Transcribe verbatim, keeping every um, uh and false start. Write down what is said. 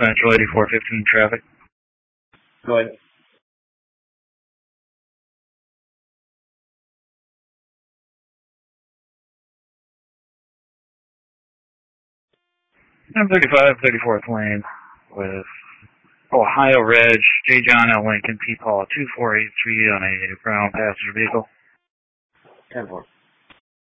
Central eighty-four fifteen traffic. Go ahead. I'm thirty-five, thirty-fourth lane with Ohio Reg, J. John L. Lincoln, P. Paul, two four eight three on a brown passenger vehicle. ten four.